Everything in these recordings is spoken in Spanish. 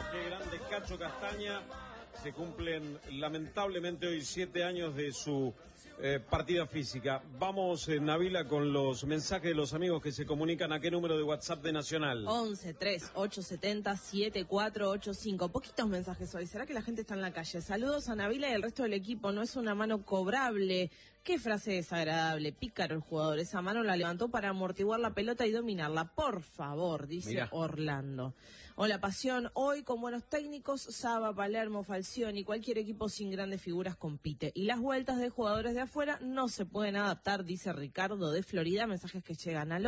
qué grande Cacho Castaña. Se cumplen lamentablemente hoy 7 años de su partida física. Vamos, Nabila, con los mensajes de los amigos que se comunican. ¿A qué número de WhatsApp de Nacional? 11-3870-7485. Poquitos mensajes hoy. ¿Será que la gente está en la calle? Saludos a Nabila y el resto del equipo. No es una mano cobrable. Qué frase desagradable. Pícaro el jugador. Esa mano la levantó para amortiguar la pelota y dominarla. Por favor, dice Mirá. Orlando. Hola, Pasión. Hoy con buenos técnicos, Saba, Palermo, Falcioni, cualquier equipo sin grandes figuras compite. Y las vueltas de jugadores de afuera no se pueden adaptar, dice Ricardo de Florida. Mensajes que llegan al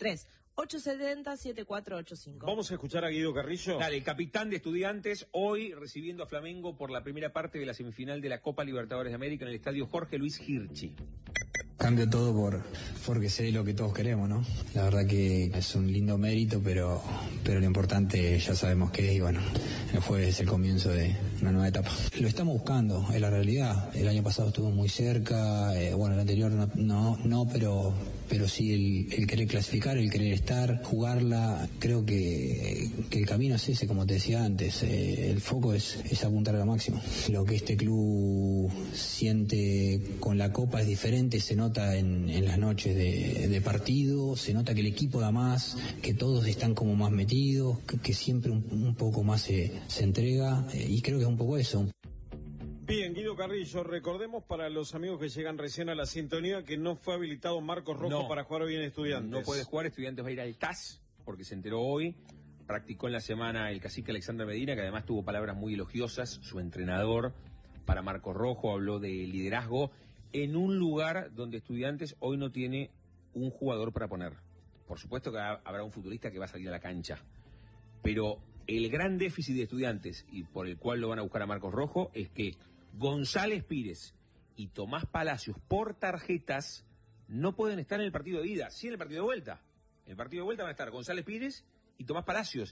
11-3870-7485. Vamos a escuchar a Guido Carrillo. Dale, el capitán de Estudiantes, hoy recibiendo a Flamengo por la primera parte de la semifinal de la Copa Libertadores de América en el estadio Jorge Luis Hirschi. Cambio todo porque sé lo que todos queremos, ¿no? La verdad que es un lindo mérito, pero lo importante ya sabemos qué es, y bueno, el jueves es el comienzo de una nueva etapa. Lo estamos buscando, es la realidad. El año pasado estuvo muy cerca, bueno, el anterior no, pero sí el querer clasificar, el querer estar, jugarla. Creo que el camino es ese, como te decía antes, el foco es apuntar a lo máximo. Lo que este club siente con la Copa es diferente, se nota en las noches de partido, se nota que el equipo da más, que todos están como más metidos, que siempre un poco más se entrega, y creo que es un poco eso. Bien, Guido Carrillo, recordemos para los amigos que llegan recién a la sintonía que no fue habilitado Marcos Rojo para jugar hoy en Estudiantes. No puede jugar, Estudiantes va a ir al TAS, porque se enteró hoy, practicó en la semana el cacique Alexander Medina, que además tuvo palabras muy elogiosas, su entrenador, para Marcos Rojo, habló de liderazgo, en un lugar donde Estudiantes hoy no tiene un jugador para poner. Por supuesto que habrá un futbolista que va a salir a la cancha, pero el gran déficit de Estudiantes, y por el cual lo van a buscar a Marcos Rojo, es que González Pires y Tomás Palacios, por tarjetas, no pueden estar en el partido de ida, sí en el partido de vuelta. En el partido de vuelta van a estar González Pires y Tomás Palacios.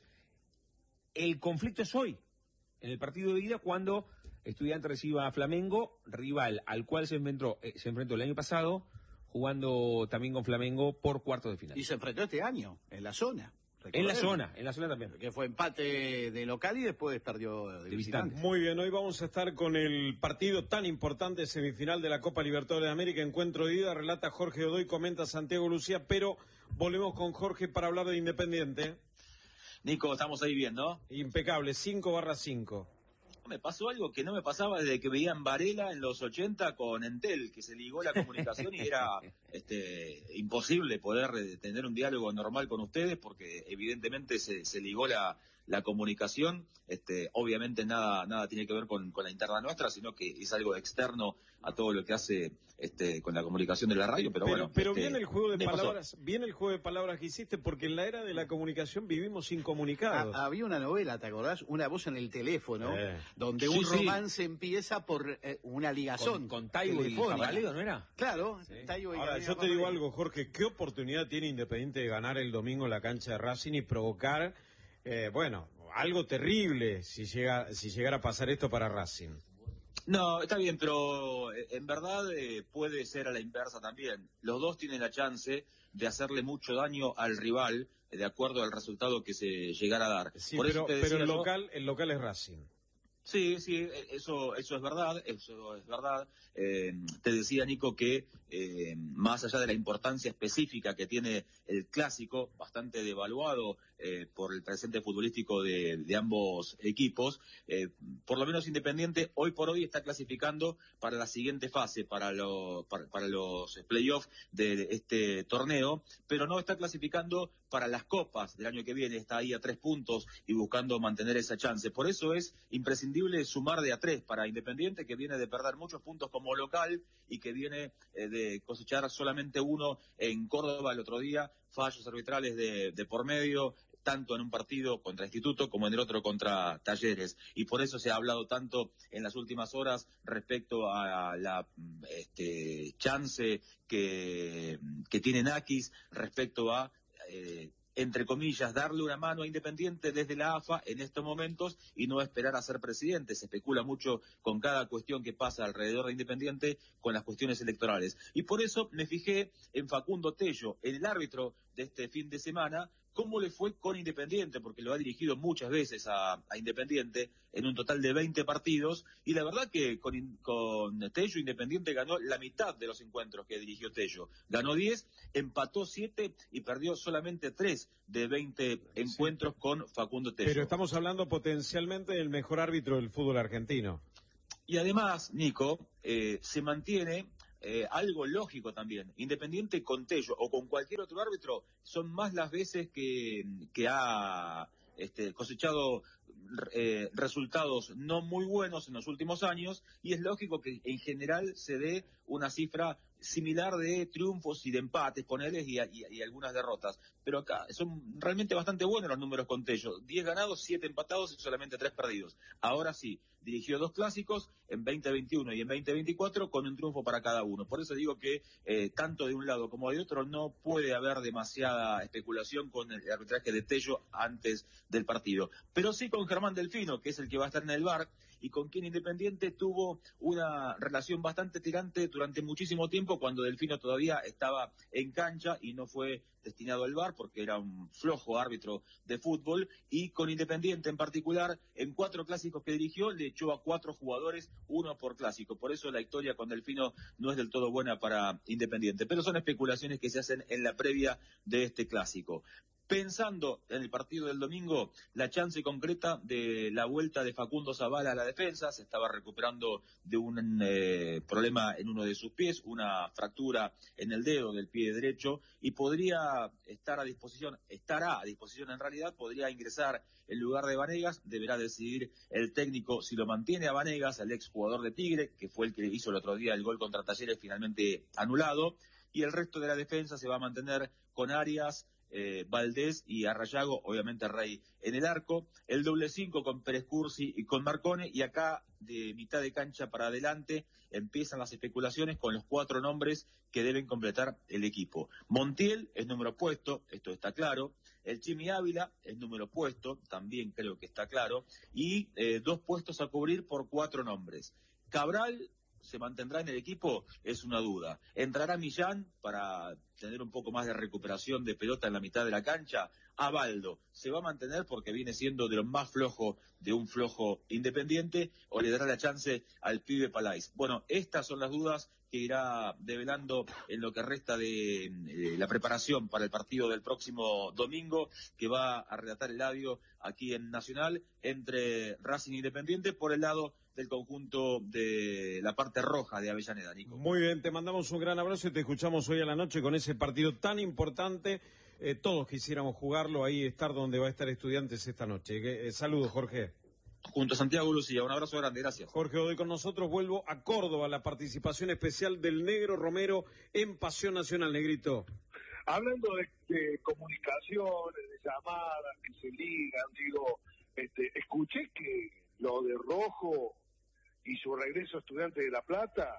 El conflicto es hoy, en el partido de ida, cuando Estudiantes reciba a Flamengo, rival al cual se enfrentó el año pasado, jugando también con Flamengo por cuartos de final. Y se enfrentó este año, en la zona. En la zona también. Que fue empate de local y después perdió de visitante. Muy bien, hoy vamos a estar con el partido tan importante, semifinal de la Copa Libertadores de América, encuentro de ida, relata Jorge Godoy, comenta Santiago Lucía, pero volvemos con Jorge para hablar de Independiente. Nico, estamos ahí bien, ¿no? Impecable, 5/5. Me pasó algo que no me pasaba desde que veía en Varela en los 80 con Entel, que se ligó la comunicación y era imposible poder tener un diálogo normal con ustedes porque evidentemente se ligó la comunicación. Obviamente nada tiene que ver con la interna nuestra, sino que es algo externo a todo lo que hace con la comunicación de la radio, pero bueno. Pero viene el juego de palabras, que hiciste, porque en la era de la comunicación vivimos incomunicados. Había una novela, ¿te acordás? Una voz en el teléfono, donde un romance empieza por una ligazón. Con Taibo y Carvalho, ¿no era? Claro, sí. Ahora, yo te digo algo, Jorge, ¿qué oportunidad tiene Independiente de ganar el domingo en la cancha de Racing y provocar, algo terrible si llegara a pasar esto para Racing? No, está bien, pero en verdad puede ser a la inversa también. Los dos tienen la chance de hacerle mucho daño al rival, de acuerdo al resultado que se llegara a dar. Sí, pero el local es Racing. Sí, eso es verdad, te decía, Nico, que más allá de la importancia específica que tiene el clásico, bastante devaluado por el presente futbolístico de ambos equipos, por lo menos Independiente hoy por hoy está clasificando para la siguiente fase, para los playoffs de este torneo, pero no está clasificando para las copas del año que viene, está ahí a 3 puntos y buscando mantener esa chance. Por eso es imprescindible sumar de a 3 para Independiente, que viene de perder muchos puntos como local y que viene de cosechar solamente uno en Córdoba el otro día, fallos arbitrales de por medio, tanto en un partido contra Instituto como en el otro contra Talleres. Y por eso se ha hablado tanto en las últimas horas respecto a la chance que tiene Nakis respecto a entre comillas, darle una mano a Independiente desde la AFA en estos momentos y no esperar a ser presidente. Se especula mucho con cada cuestión que pasa alrededor de Independiente con las cuestiones electorales. Y por eso me fijé en Facundo Tello, en el árbitro de este fin de semana, cómo le fue con Independiente, porque lo ha dirigido muchas veces a Independiente en un total de 20 partidos, y la verdad que con Tello Independiente ganó la mitad de los encuentros que dirigió Tello. Ganó 10, empató 7 y perdió solamente 3 de 20 encuentros con Facundo Tello. Pero estamos hablando potencialmente del mejor árbitro del fútbol argentino. Y además, Nico, se mantiene algo lógico también. Independiente con Tello o con cualquier otro árbitro son más las veces que ha cosechado resultados no muy buenos en los últimos años, y es lógico que en general se dé una cifra similar de triunfos y de empates, ponerles y algunas derrotas. Pero acá son realmente bastante buenos los números con Tello. 10 ganados, 7 empatados y solamente 3 perdidos. Ahora sí, dirigió 2 clásicos en 2021 y en 2024 con un triunfo para cada uno. Por eso digo que tanto de un lado como de otro no puede haber demasiada especulación con el arbitraje de Tello antes del partido. Pero sí con Germán Delfino, que es el que va a estar en el VAR, y con quien Independiente tuvo una relación bastante tirante durante muchísimo tiempo, cuando Delfino todavía estaba en cancha y no fue destinado al VAR porque era un flojo árbitro de fútbol, y con Independiente en particular, en 4 clásicos que dirigió, le echó a 4 jugadores, 1 por clásico. Por eso la historia con Delfino no es del todo buena para Independiente, pero son especulaciones que se hacen en la previa de este clásico. Pensando en el partido del domingo, la chance concreta de la vuelta de Facundo Zavala a la defensa, se estaba recuperando de un problema en uno de sus pies, una fractura en el dedo del pie derecho, y podría estará a disposición en realidad, podría ingresar en lugar de Vanegas. Deberá decidir el técnico si lo mantiene a Vanegas, el ex jugador de Tigre, que fue el que hizo el otro día el gol contra Talleres, finalmente anulado, y el resto de la defensa se va a mantener con Arias, Valdés y Arrayago, obviamente Rey en el arco, el doble 5 con Pérez Cursi y con Marcone, y acá de mitad de cancha para adelante empiezan las especulaciones con los 4 nombres que deben completar el equipo. Montiel es número puesto, esto está claro. El Chimi Ávila es número puesto, también creo que está claro, y 2 puestos a cubrir por 4 nombres. Cabral se mantendrá en el equipo, es una duda. ¿Entrará Millán para tener un poco más de recuperación de pelota en la mitad de la cancha? Abaldo se va a mantener porque viene siendo de lo más flojo de un flojo Independiente, o le dará la chance al pibe Palais. Bueno, estas son las dudas que irá develando en lo que resta de la preparación para el partido del próximo domingo, que va a relatar Eladio aquí en Nacional, entre Racing e Independiente por el lado del conjunto de la parte roja de Avellaneda, Nico. Muy bien, te mandamos un gran abrazo y te escuchamos hoy a la noche con ese partido tan importante. Todos quisiéramos jugarlo, ahí estar donde va a estar Estudiantes esta noche. Saludos, Jorge. Junto a Santiago Lucía, un abrazo grande, gracias. Jorge Godoy con nosotros. Vuelvo a Córdoba, la participación especial del Negro Romero en Pasión Nacional. Negrito. Hablando de comunicaciones, de llamadas que se ligan, digo, escuché que lo de Rojo y su regreso a Estudiantes de La Plata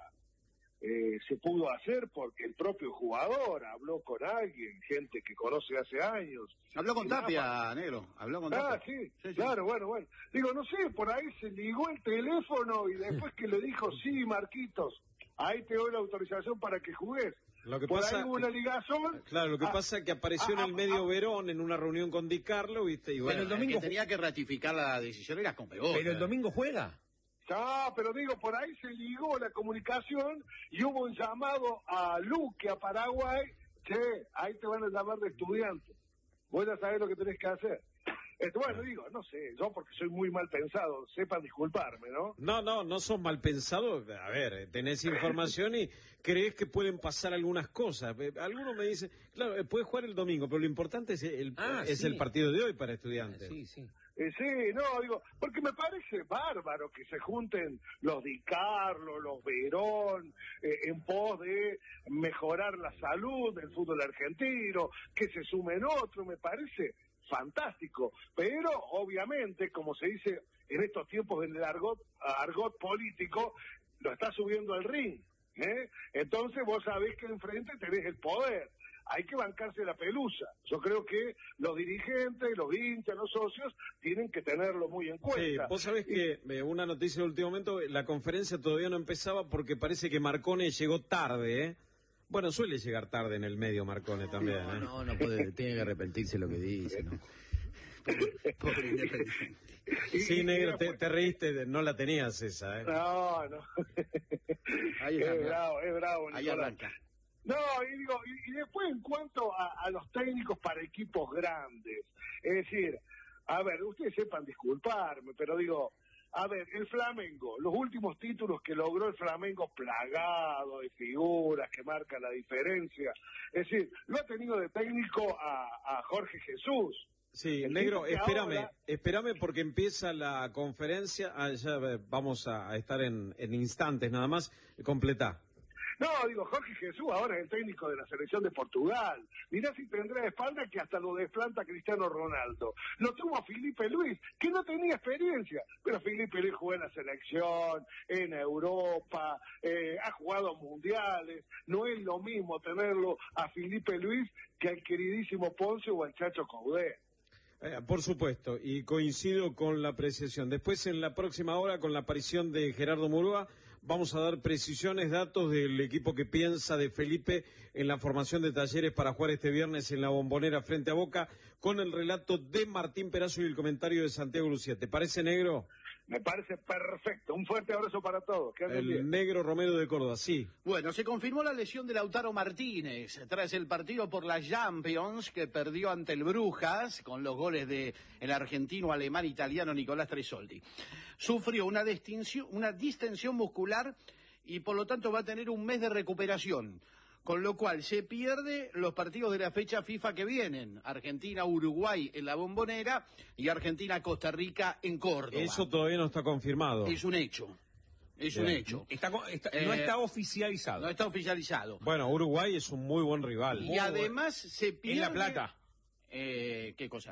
se pudo hacer porque el propio jugador habló con alguien, gente que conoce hace años. Habló con Tapia, Negro, habló con Tapia. Sí, claro, bueno. Digo, no sé, por ahí se ligó el teléfono y después que le dijo, sí, Marquitos, ahí te doy la autorización para que jugues. Lo que por pasa, ahí hubo una ligazón. Claro, lo que pasa es que apareció en el medio Verón en una reunión con Di Carlo, ¿viste? Y bueno, pero el domingo tenía que ratificar la decisión era con Pegó. Pero el domingo juega. Pero digo, por ahí se ligó la comunicación y hubo un llamado a Luque, a Paraguay, che, ahí te van a llamar de Estudiantes. Vos ya sabés lo que tenés que hacer. Bueno, digo, no sé, yo porque soy muy mal pensado, sepan disculparme, ¿no? No sos mal pensado. A ver, tenés información y crees que pueden pasar algunas cosas. Algunos me dicen, claro, puedes jugar el domingo, pero lo importante es el partido de hoy para Estudiantes. Sí, digo, porque me parece bárbaro que se junten los Di Carlo, los Verón, en pos de mejorar la salud del fútbol argentino, que se sumen otros, me parece fantástico, pero obviamente, como se dice en estos tiempos del argot político, lo está subiendo al ring, entonces vos sabés que enfrente tenés el poder. Hay que bancarse la pelusa. Yo creo que los dirigentes, los hinchas, los socios tienen que tenerlo muy en cuenta. Sí, vos sabés que una noticia de último momento, la conferencia todavía no empezaba porque parece que Marcone llegó tarde, Bueno, suele llegar tarde en el medio Marcone también, ¿eh? No puede, tiene que arrepentirse lo que dice, ¿no? Pobre Independiente. Sí, negro, te reíste, no la tenías esa, ¿eh? No. Ahí Es bravo, ahí Nicolás. arranca. No, y después en cuanto a los técnicos para equipos grandes, es decir, a ver, ustedes sepan disculparme, pero digo, a ver, el Flamengo, los últimos títulos que logró el Flamengo plagado de figuras que marcan la diferencia, es decir, lo ha tenido de técnico a Jorge Jesús. Sí, El negro, tipo que ahora- espérame porque empieza la conferencia, ya vamos a estar en instantes nada más, completá. No, digo, Jorge Jesús ahora es el técnico de la selección de Portugal. Mirá si tendrá de espalda que hasta lo desplanta Cristiano Ronaldo. Lo tuvo a Felipe Luis, que no tenía experiencia, pero Felipe Luis jugó en la selección, en Europa, ha jugado mundiales. No es lo mismo tenerlo a Felipe Luis que al queridísimo Ponce o al Chacho Coudet. Por supuesto, y coincido con la apreciación. Después, en la próxima hora, con la aparición de Gerardo Murúa, vamos a dar precisiones, datos del equipo que piensa de Felipe en la formación de Talleres para jugar este viernes en la Bombonera frente a Boca, con el relato de Martín Perazo y el comentario de Santiago Lucía. ¿Te parece, negro? Me parece perfecto. Un fuerte abrazo para todos. Que anden bien. El negro Romero de Córdoba, sí. Bueno, se confirmó la lesión de Lautaro Martínez tras el partido por la Champions que perdió ante el Brujas con los goles de el argentino, alemán, italiano Nicolás Tresoldi. Sufrió una distensión muscular y por lo tanto va a tener un mes de recuperación, con lo cual se pierde los partidos de la fecha FIFA que vienen: Argentina-Uruguay en la Bombonera y Argentina-Costa Rica en Córdoba. Eso todavía no está confirmado. Es un hecho. Es un hecho. No está oficializado. No está oficializado. Bueno, Uruguay es un muy buen rival. Y además se pierde... En La Plata. ¿Qué cosa?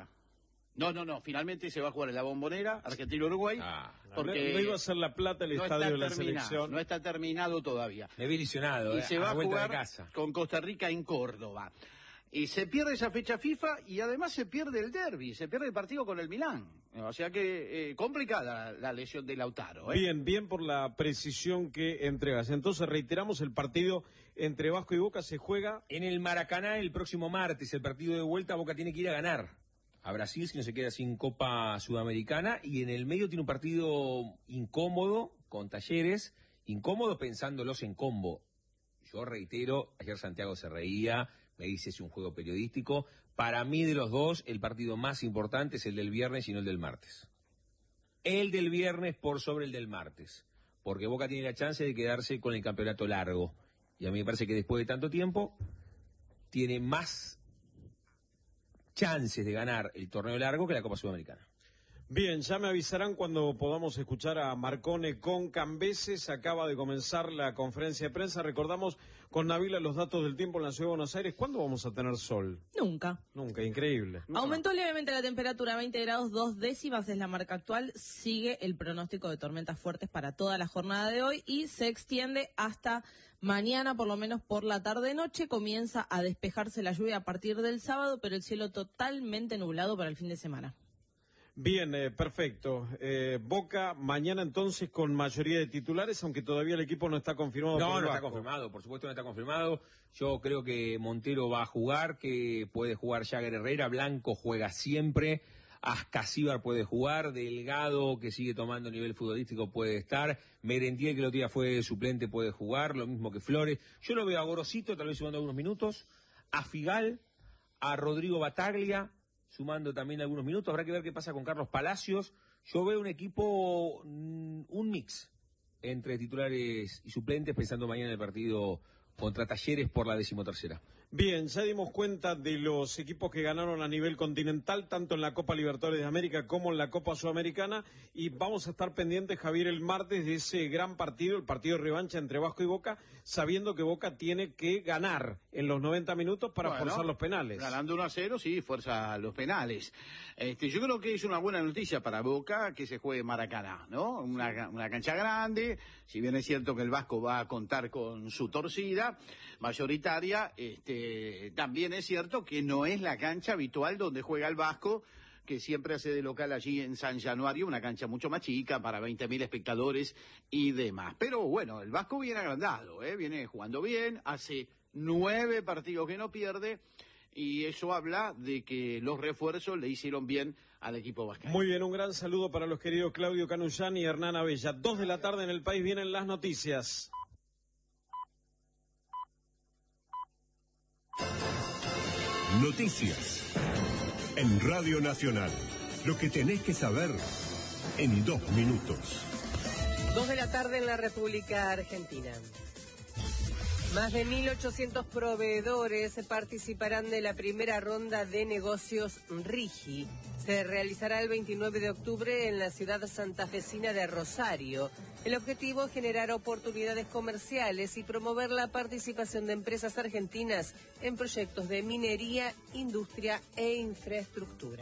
No, finalmente se va a jugar en la Bombonera, Argentina-Uruguay, porque no iba a ser La Plata el estadio de la selección. no está terminado todavía. Me vi ilusionado, Y se va a vuelta jugar de casa. con Costa Rica en Córdoba. Y se pierde esa fecha FIFA y además se pierde el derbi, se pierde el partido con el Milán. O sea que complicada la lesión de Lautaro. Bien por la precisión que entregas. Entonces reiteramos, el partido entre Vasco y Boca se juega En el Maracaná el próximo martes, el partido de vuelta. Boca tiene que ir a ganar a Brasil si no se queda sin Copa Sudamericana, y en el medio tiene un partido incómodo con Talleres, incómodo pensándolos en combo. Yo reitero, ayer Santiago se reía, me dice es un juego periodístico. Para mí, de los dos, el partido más importante es el del viernes y no el del martes. El del viernes por sobre el del martes, porque Boca tiene la chance de quedarse con el campeonato largo. Y a mí me parece que después de tanto tiempo tiene más chances de ganar el torneo largo que la Copa Sudamericana. Bien, ya me avisarán cuando podamos escuchar a Marcone con Cambeses. Acaba de comenzar la conferencia de prensa. Recordamos con Nabila los datos del tiempo en la Ciudad de Buenos Aires. ¿Cuándo vamos a tener sol? Nunca. Nunca, increíble. Aumentó levemente la temperatura, 20 grados 2 décimas es la marca actual. Sigue el pronóstico de tormentas fuertes para toda la jornada de hoy y se extiende hasta mañana, por lo menos por la tarde-noche. Comienza a despejarse la lluvia a partir del sábado, pero el cielo totalmente nublado para el fin de semana. Bien, perfecto. Boca mañana entonces con mayoría de titulares, aunque todavía el equipo no está confirmado. No está confirmado, por supuesto no está confirmado. Yo creo que Montero va a jugar, que puede jugar Jagger Herrera, Blanco juega siempre, Ascasíbar puede jugar, Delgado, que sigue tomando nivel futbolístico, puede estar, Merentiel, que el otro día fue suplente, puede jugar, lo mismo que Flores. Yo lo veo a Gorosito, tal vez sumando algunos minutos, a Figal, a Rodrigo Bataglia, sumando también algunos minutos. Habrá que ver qué pasa con Carlos Palacios. Yo veo un equipo, un mix entre titulares y suplentes, pensando mañana en el partido contra Talleres por la 13ª. Bien, ya dimos cuenta de los equipos que ganaron a nivel continental, tanto en la Copa Libertadores de América como en la Copa Sudamericana, y vamos a estar pendientes, Javier, el martes de ese gran partido, el partido de revancha entre Vasco y Boca, sabiendo que Boca tiene que ganar en los 90 minutos para forzar los penales. Ganando 1-0, sí, fuerza los penales. Yo creo que es una buena noticia para Boca que se juegue en Maracaná, ¿no? Una cancha grande, si bien es cierto que el Vasco va a contar con su torcida mayoritaria, también es cierto que no es la cancha habitual donde juega el Vasco, que siempre hace de local allí en San Januario, una cancha mucho más chica para 20.000 espectadores y demás. Pero bueno, el Vasco viene agrandado, viene jugando bien, hace 9 partidos que no pierde, y eso habla de que los refuerzos le hicieron bien al equipo vasco. Muy bien, un gran saludo para los queridos Claudio Canuyán y Hernán Abella. 2 de la tarde en el país, vienen las noticias. Noticias en Radio Nacional. Lo que tenés que saber en 2 minutos. 2 de la tarde en la República Argentina. Más de 1.800 proveedores participarán de la primera ronda de negocios RIGI. Se realizará el 29 de octubre en la ciudad santafesina de Rosario. El objetivo es generar oportunidades comerciales y promover la participación de empresas argentinas en proyectos de minería, industria e infraestructura.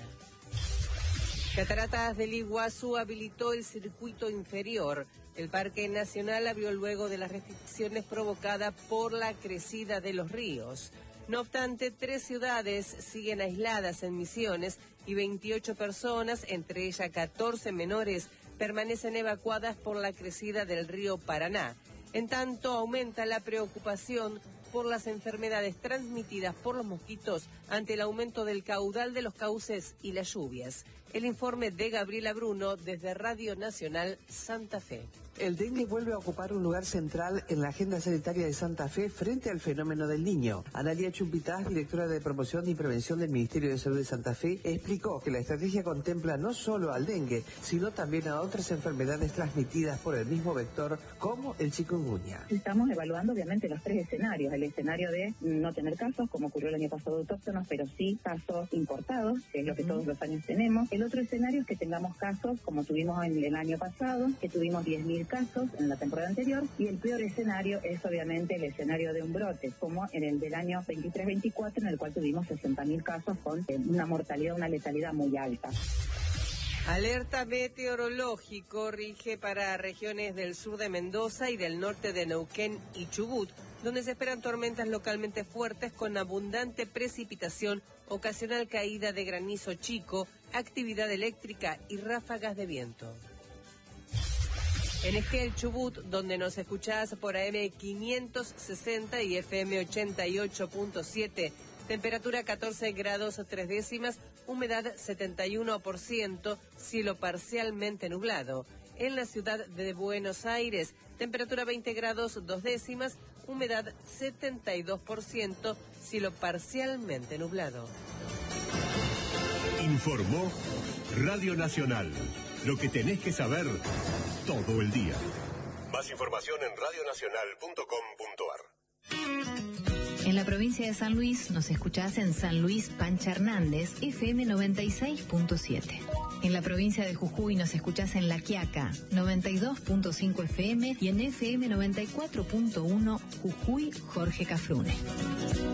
Cataratas del Iguazú habilitó el circuito inferior. El Parque Nacional abrió luego de las restricciones provocadas por la crecida de los ríos. No obstante, 3 ciudades siguen aisladas en Misiones y 28 personas, entre ellas 14 menores, permanecen evacuadas por la crecida del río Paraná. En tanto, aumenta la preocupación por las enfermedades transmitidas por los mosquitos ante el aumento del caudal de los cauces y las lluvias. El informe de Gabriela Bruno desde Radio Nacional Santa Fe. El dengue vuelve a ocupar un lugar central en la agenda sanitaria de Santa Fe frente al fenómeno del Niño. Analía Chumpitaz, directora de Promoción y Prevención del Ministerio de Salud de Santa Fe, explicó que la estrategia contempla no solo al dengue, sino también a otras enfermedades transmitidas por el mismo vector, como el chikungunya. Estamos evaluando obviamente los 3 escenarios. El escenario de no tener casos, como ocurrió el año pasado de autóctonos, pero sí casos importados, que es lo que todos los años tenemos. El otro escenario es que tengamos casos, como tuvimos en el año pasado, que tuvimos 10.000 casos en la temporada anterior, y el peor escenario es obviamente el escenario de un brote, como en el del año 23-24, en el cual tuvimos 60.000 casos con una mortalidad, una letalidad muy alta. Alerta meteorológico rige para regiones del sur de Mendoza y del norte de Neuquén y Chubut, donde se esperan tormentas localmente fuertes con abundante precipitación, ocasional caída de granizo chico, actividad eléctrica y ráfagas de viento. En Esquel, Chubut, donde nos escuchás por AM 560 y FM 88.7, temperatura 14 grados 3 décimas, humedad 71%, cielo parcialmente nublado. En la ciudad de Buenos Aires, temperatura 20 grados 2 décimas, humedad 72%, cielo parcialmente nublado. Informó Radio Nacional. Lo que tenés que saber todo el día. Más información en radionacional.com.ar. En la provincia de San Luis nos escuchás en San Luis Pancha Hernández, FM 96.7. En la provincia de Jujuy nos escuchás en La Quiaca, 92.5 FM y en FM 94.1 Jujuy Jorge Cafrune.